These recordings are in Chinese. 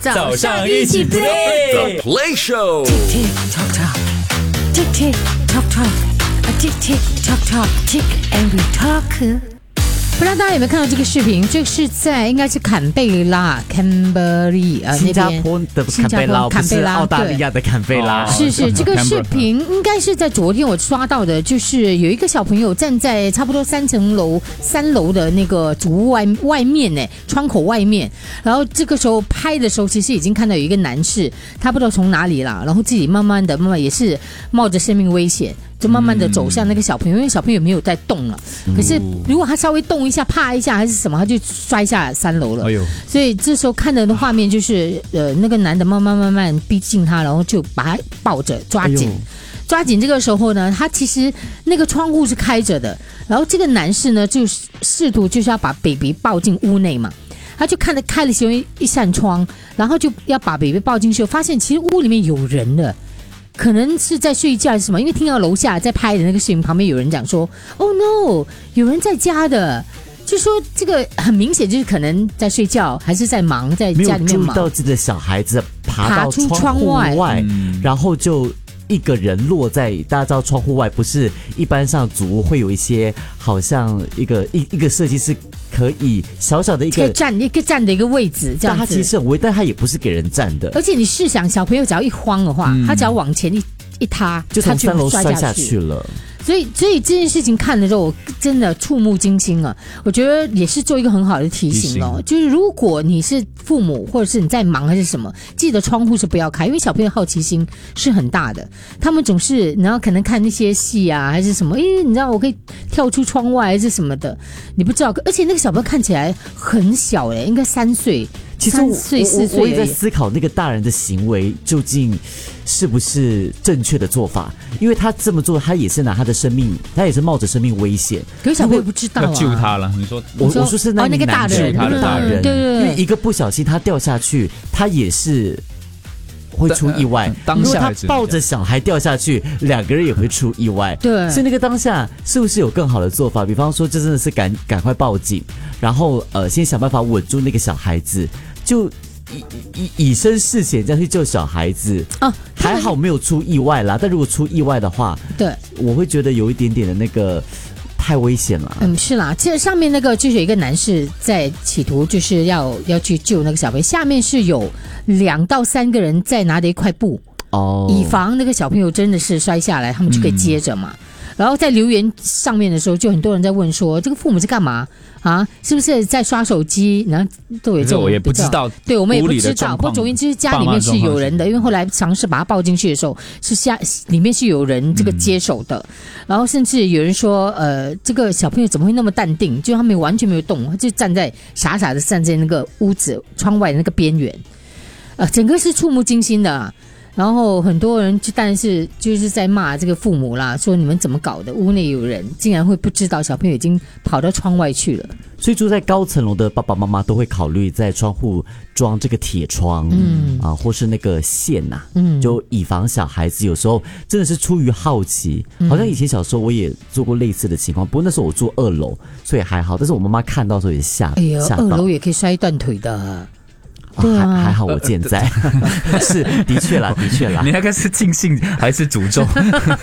早上一起 play The Play Show. Tick tock tock, tick tick tock tock, tick tick tock tock, tick and we talk. 不知道大家有没有看到这个视频？这个是在应该是坎贝拉 （Canberra） 新加坡的坎贝拉，不是澳大利亚的坎贝拉。 是这个视频应该是在昨天我刷到的，就是有一个小朋友站在差不多3楼的那个主屋外面呢，窗口外面。然后这个时候拍的时候，其实已经看到有一个男士，他不知道从哪里啦，然后自己慢慢的也是冒着生命危险。就慢慢的走向那个小朋友，因为小朋友没有在动了。可是如果他稍微动一下、啪一下还是什么，他就摔下3楼了。所以这时候看到的画面就是那个男的慢慢逼近他，然后就把他抱着抓紧。抓紧这个时候呢，他其实那个窗户是开着的，然后这个男士呢就试图就是要把 baby 抱进屋内嘛。他就开了其中一扇窗，然后就要把 baby 抱进去，发现其实屋里面有人了。可能是在睡觉还是什么，因为听到楼下在拍的那个视频旁边有人讲说 Oh no 有人在家的，就说这个很明显就是可能在睡觉还是在忙，在家里面忙， 没有注意到自己的小孩子爬到窗户外，然后就一个人落在，大家知道窗户外不是一般上组屋会有一些好像一个设计是可以小小的一个站的一个位置这样子， 但它其实很微，但它也不是给人站的。 而且你试想，小朋友只要一慌的话，他只要往前一塌， 就从3楼摔下去了。 所以这件事情看了之后，我真的触目惊心啊！我觉得也是做一个很好的提醒哦，就是如果你是父母或者是你在忙还是什么，记得窗户是不要开，因为小朋友好奇心是很大的，他们总是然后可能看那些戏啊还是什么，你知道我可以跳出窗外还是什么的，你不知道，而且那个小朋友看起来很小应该3岁。 其实我也在思考那个大人的行为究竟是不是正确的做法，因为他这么做，他也是拿他的生命，他也是冒着生命危险。 可是小朋友不知道要救他了。你说我说是那个大人， 他的大人， 对， 因为一个不小心他掉下去，他也是会出意外。如果他抱着小孩掉下去，2个人也会出意外。 对， 所以那个当下是不是有更好的做法？比方说，这真的是赶快报警，然后先想办法稳住那个小孩子，就以身试险这样去救小孩子。还好没有出意外啦。但如果出意外的话， 对， 我会觉得有一点点的那个。太危险了。 是啦，其实上面那个就是有一个男士在企图就是要去救那个小朋友，下面是有2到3个人在拿着一块布，以防那个小朋友真的是摔下来，他们就可以接着嘛。然后在留言上面的时候，就很多人在问说，这个父母是干嘛啊？是不是在刷手机？然后都有这种， 我也不知道， 对，我们也不知道。不过总而言之，家里面是有人的，因为后来尝试把他抱进去的时候，里面是有人这个接手的。然后甚至有人说，这个小朋友怎么会那么淡定？就他们完全没有动，他就傻傻的站在那个屋子窗外的那个边缘，整个是触目惊心的。然后很多人就当然是就是在骂这个父母啦，说你们怎么搞的？屋内有人，竟然会不知道小朋友已经跑到窗外去了。 所以住在高层楼的爸爸妈妈都会考虑在窗户装这个铁窗，或是那个线呐，就以防小孩子有时候真的是出于好奇。好像以前小时候我也做过类似的情况，不过那时候我住2楼，所以还好。但是我妈妈看到的时候也吓到。 2楼也可以摔断腿的。 对啊，还好我健在。是的确啦。 你那个是庆幸还是诅咒？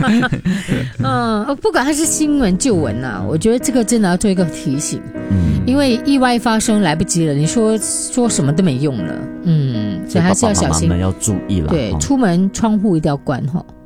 不管它是新闻旧闻啊，我觉得这个真的要做一个提醒。因为意外发生来不及了，你说什么都没用了。所以还是要小心， 爸爸妈妈们要注意了。 对，出门窗户一定要关哈。